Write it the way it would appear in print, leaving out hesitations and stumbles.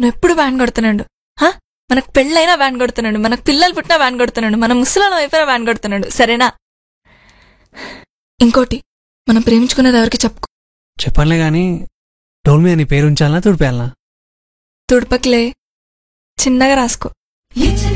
నువ్వు ఎప్పుడు వ్యాన్ కొడుతున్నాడు. మనకు పెళ్ళైనా వ్యాన్ కొడుతున్నాడు, మనకు పిల్లలు పుట్టినా వ్యాన్ కొడుతున్నాడు, మన ముసలాలం అయిపోయినా వ్యాన్ కొడుతున్నాడు. సరేనా? ఇంకోటి, మనం ప్రేమించుకున్నది ఎవరికి చెప్పుకో. చెప్పనులే గాని డోల్ మీద నీ పేరు ఉంచాలనా తుడిపేయాలనా? తుడపకిలే, చిన్నగా రాసుకో.